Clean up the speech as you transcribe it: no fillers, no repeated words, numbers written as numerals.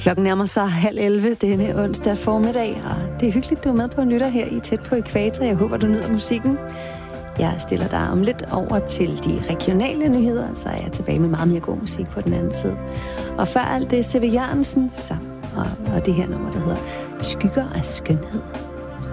Klokken nærmer sig 10:30 denne onsdag formiddag, og det er hyggeligt, du er med på en lytter her i Tæt på Ækvator. Jeg håber, du nyder musikken. Jeg stiller dig om lidt over til de regionale nyheder, så er jeg tilbage med meget mere god musik på den anden side. Og før alt det, C.V. Jørgensen, og det her nummer, der hedder Skygger af skønhed.